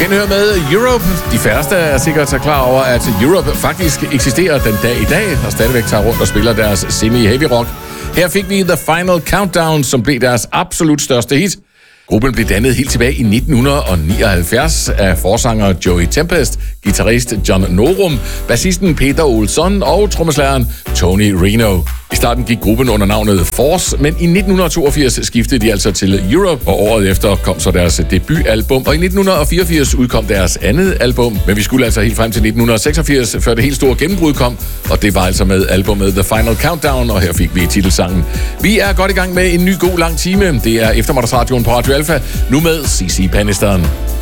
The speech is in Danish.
Henhør med Europe. De færreste er sikkert så klar over, at Europe faktisk eksisterer den dag i dag, og stadigvæk tager rundt og spiller deres semi-heavy rock. Her fik vi The Final Countdown, som blev deres absolut største hit. Gruppen blev dannet helt tilbage i 1979 af forsanger Joey Tempest, guitarist John Norum, bassisten Peter Olsson og trommeslageren Tony Reno. I starten gik gruppen under navnet Force, men i 1982 skiftede de altså til Europe, og året efter kom så deres debutalbum, og i 1984 udkom deres andet album, men vi skulle altså helt frem til 1986, før det helt store gennembrud kom, og det var altså med albumet The Final Countdown, og her fik vi titelsangen. Vi er godt i gang med en ny god lang time. Det er eftermiddagsradioen på Radio Alpha, nu med CeCe Peniston.